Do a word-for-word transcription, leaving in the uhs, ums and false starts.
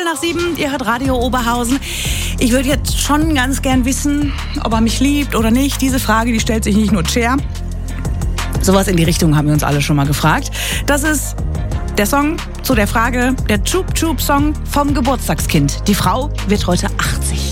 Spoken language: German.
Viertel nach sieben, ihr hört Radio Oberhausen. Ich würde jetzt schon ganz gern wissen, ob er mich liebt oder nicht. Diese Frage, die stellt sich nicht nur Cher. Sowas in die Richtung haben wir uns alle schon mal gefragt. Das ist der Song zu der Frage, der Chup Chup Song vom Geburtstagskind. Die Frau wird heute achtzig.